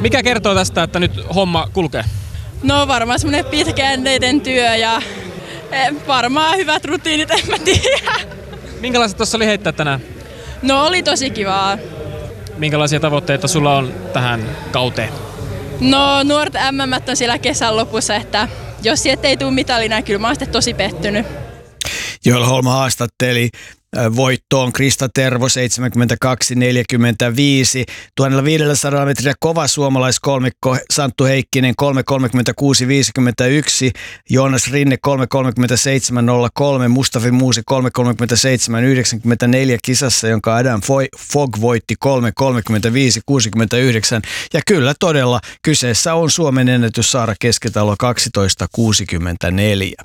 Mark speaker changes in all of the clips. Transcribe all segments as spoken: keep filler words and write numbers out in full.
Speaker 1: Mikä kertoo tästä, että nyt homma kulkee?
Speaker 2: No varmaan semmoinen pitkäjänteinen työ ja varmaan hyvät rutiinit, en mä tiedä.
Speaker 1: Minkälaiset tuossa oli heittää tänään?
Speaker 2: No oli tosi kivaa.
Speaker 1: Minkälaisia tavoitteita sulla on tähän kauteen?
Speaker 2: No nuorten M M on siellä kesän lopussa, että jos sieltä ei tule mitalina, kyllä mä oon sitten tosi pettynyt.
Speaker 3: Joel Holm haastatteli voittoon Krista Tervo seitsemänkymmentäkaksi neljäkymmentäviisi. tuhatviisisataa metriä kova suomalaiskolmikko Santtu Heikkinen kolme kolmekymmentäkuusi viisikymmentäyksi, Joonas Rinne kolme kolmekymmentäseitsemän nolla kolme, Mustafi Muusi kolme kolmekymmentäseitsemän yhdeksänkymmentäneljä kisassa, jonka Adam Fogg voitti kolme kolmekymmentäviisi kuusikymmentäyhdeksän. Ja kyllä todella kyseessä on Suomen ennätys Saara Keskitalo kaksitoista kuusikymmentäneljä.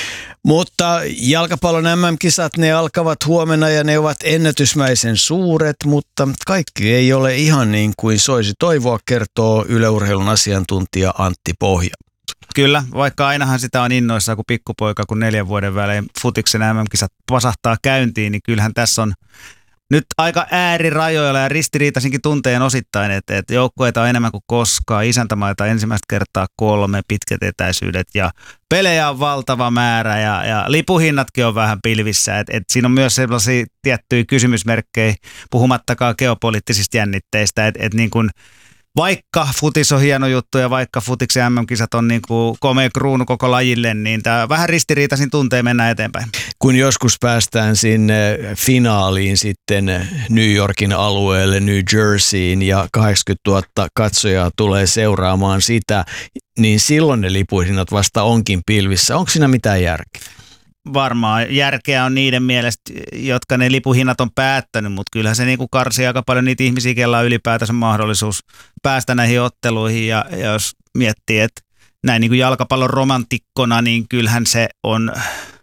Speaker 3: Mutta jalkapallon M M-kisat, ne alkavat huomenna ja ne ovat ennätysmäisen suuret, mutta kaikki ei ole ihan niin kuin soisi toivoa, kertoo Yle Urheilun asiantuntija Antti Pohja.
Speaker 4: Kyllä, vaikka ainahan sitä on innoissaan kuin pikkupoika, kun neljän vuoden välein futiksen M M-kisat pasahtaa käyntiin, niin kyllähän tässä on nyt aika äärirajoilla ja ristiriitaisinkin tunteen osittain, että, että joukkueita on enemmän kuin koskaan, isäntämaita ensimmäistä kertaa kolme, pitkät etäisyydet ja pelejä on valtava määrä ja, ja lipuhinnatkin on vähän pilvissä. Et, et siinä on myös sellaisia tiettyjä kysymysmerkkejä, puhumattakaan geopoliittisista jännitteistä, että et niin kuin vaikka futis on hieno juttu ja vaikka futiksen M M-kisat on niin kuin komea kruunu koko lajille, niin tämä vähän ristiriitaisin tuntee mennä eteenpäin.
Speaker 3: Kun joskus päästään sinne finaaliin sitten New Yorkin alueelle, New Jerseyin ja kahdeksankymmentätuhatta katsojaa tulee seuraamaan sitä, niin silloin ne lipuhinnat vasta onkin pilvissä. Onko siinä mitään järkeä?
Speaker 4: Varmaan järkeä on niiden mielestä, jotka ne lipuhinnat on päättänyt, mutta kyllähän se niinku karsii aika paljon niitä ihmisiä, joilla on ylipäätänsä mahdollisuus päästä näihin otteluihin. Ja, ja jos miettii, että näin niin kuin jalkapallon romantikkona, niin kyllähän se on,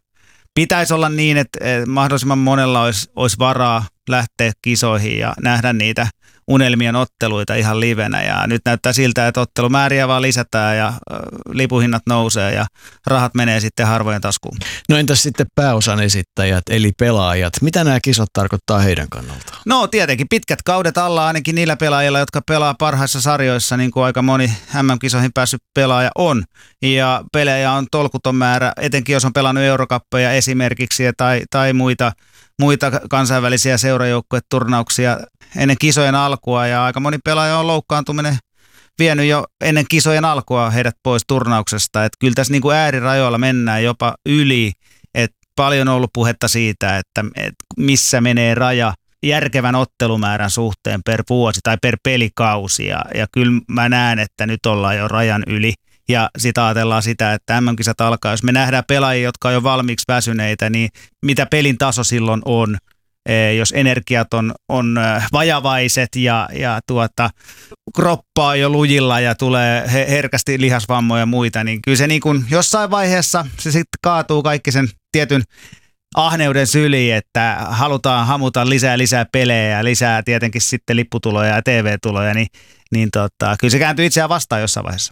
Speaker 4: pitäisi olla niin, että mahdollisimman monella olisi, olisi varaa lähteä kisoihin ja nähdä niitä unelmien otteluita ihan livenä. Ja nyt näyttää siltä, että ottelumääriä vaan lisätään ja lipuhinnat nousee ja rahat menee sitten harvojen taskuun.
Speaker 3: No entäs sitten pääosan esittäjät eli pelaajat? Mitä nämä kisat tarkoittaa heidän kannaltaan?
Speaker 4: No tietenkin pitkät kaudet alla ainakin niillä pelaajilla, jotka pelaa parhaissa sarjoissa, niin kuin aika moni M M-kisoihin päässyt pelaaja on. Ja pelejä on tolkuton määrä, etenkin jos on pelannut Eurocuppeja esimerkiksi tai, tai muita muita kansainvälisiä seurajoukkueturnauksia ennen kisojen alkua ja aika moni pelaaja on loukkaantuminen vienyt jo ennen kisojen alkua heidät pois turnauksesta. Et kyllä tässä niinku äärirajoilla mennään jopa yli, että paljon on ollut puhetta siitä, että et missä menee raja järkevän ottelumäärän suhteen per vuosi tai per pelikausi ja, ja kyllä mä näen, että nyt ollaan jo rajan yli. Ja sitten ajatellaan sitä, että M M-kisat alkaa, jos me nähdään pelaajia, jotka on jo valmiiksi väsyneitä, niin mitä pelin taso silloin on, jos energiat on, on vajavaiset ja, ja tuota, kroppaa jo lujilla ja tulee herkästi lihasvammoja ja muita, niin kyllä se niin kuin jossain vaiheessa se sitten kaatuu kaikki sen tietyn ahneuden syliin, että halutaan hamuta lisää lisää pelejä ja lisää tietenkin sitten lipputuloja ja T V-tuloja, niin, niin tota, kyllä se kääntyy itseään vastaan jossain vaiheessa.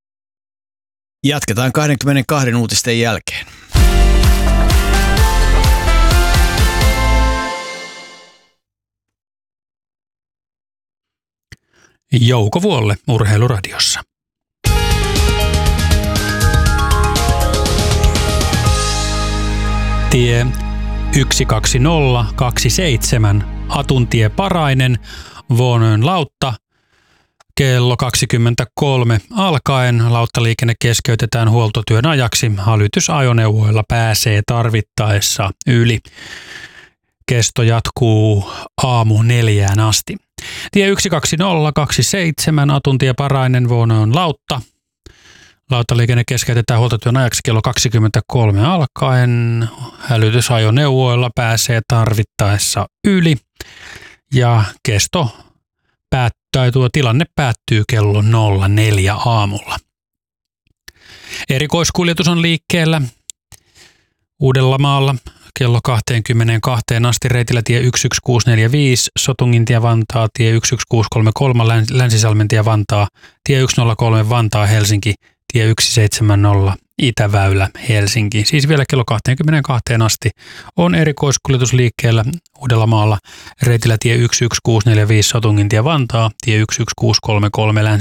Speaker 3: Jatketaan kaksikymmentäkaksi uutisten jälkeen.
Speaker 5: Jouko Vuolle Urheiluradiossa. Tie yksi kaksi nolla kaksi seitsemän, Atuntie Parainen, Vuonön Lautta. Kello kaksikymmentäkolme alkaen lauttaliikenne keskeytetään huoltotyön ajaksi. Hälytysajoneuvoilla pääsee tarvittaessa yli. Kesto jatkuu aamu neljään asti. Tie yksi kaksi nolla kaksi seitsemän, Atuntie Parainen, Vuonön Lautta. Lauttaliikenne keskeytetään huoltotyön ajaksi kello kaksikymmentäkolme alkaen. Hälytysajoneuvoilla pääsee tarvittaessa yli. Ja kesto päättyy, tuo tilanne päättyy kello nolla neljä aamulla. Erikoiskuljetus on liikkeellä Uudellamaalla kello kaksikymmentäkaksi asti reitillä tie yksi yksi kuusi neljä viisi, Sotungintie Vantaa, tie yksi yksi kuusi kolme kolme, Länsisalmentie Vantaa, tie yksi nolla kolme Vantaa Helsinki, tie yksi seitsemän nolla Itäväylä Helsinki. Siis vielä kello kaksikymmentäkaksi asti on erikoiskuljetus liikkeellä Uudellamaalla reitillä tie yksi yksi kuusi neljä viisi, Sotungintie Vantaa, tie yksi yksi kuusi kolme kolme,